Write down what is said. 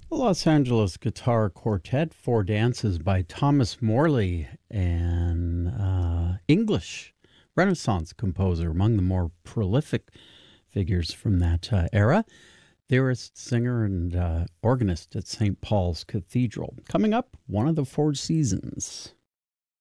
The Los Angeles Guitar Quartet, Four Dances by Thomas Morley, an English Renaissance composer, among the more prolific figures from that era. Theorist, singer, and organist at St. Paul's Cathedral. Coming up, one of the Four Seasons.